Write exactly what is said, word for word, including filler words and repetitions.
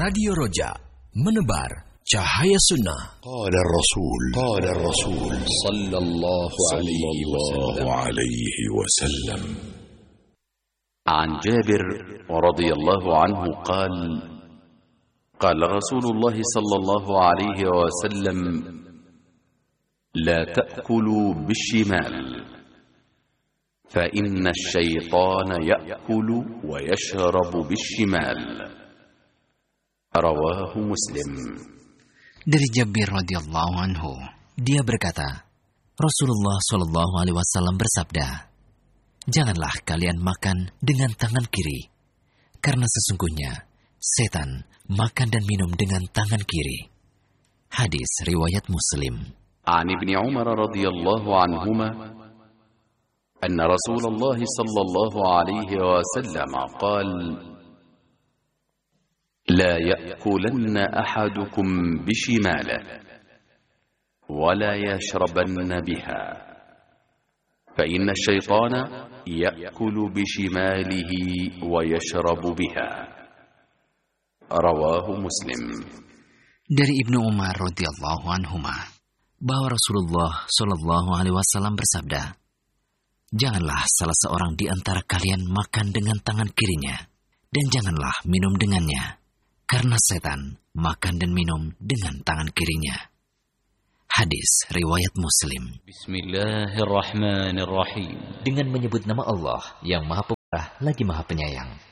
Radio Roja, menebar cahaya sunnah. Qala Rasul, Qala Rasul, sallallahu alaihi wasallam. عن جابر رضي الله عنه قال قال رسول الله صلى الله عليه وسلم لا تأكلوا بالشمال فإن الشيطان يأكل ويشرب بالشمال رواه مسلم. Dari Jabir radhiyallahu anhu, dia berkata, Rasulullah shallallahu alaihi wasallam bersabda, janganlah kalian makan dengan tangan kiri, karena sesungguhnya setan makan dan minum dengan tangan kiri. Hadis riwayat Muslim. عن ابن عمر رضي الله عنهما أن رسول الله صلى الله عليه وسلم قال لا يأكلن أحدكم بشماله ولا يشربن بها فإن الشيطان يأكل بشماله ويشرب بها رواه مسلم. Dari Ibnu Umar radhiyallahu anhuma bahwa Rasulullah shallallahu alaihi wasallam bersabda, janganlah salah seorang di antara kalian makan dengan tangan kirinya dan janganlah minum dengannya, karena setan makan dan minum dengan tangan kirinya. Hadis riwayat Muslim. Bismillahirrahmanirrahim. Dengan menyebut nama Allah yang Maha Pemurah lagi Maha Penyayang.